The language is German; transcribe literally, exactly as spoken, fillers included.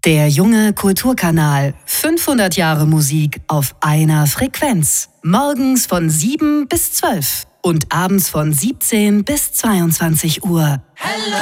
Der junge Kulturkanal. fünfhundert Jahre Musik auf einer Frequenz. Morgens von sieben bis zwölf und abends von siebzehn bis zweiundzwanzig Uhr. Hello.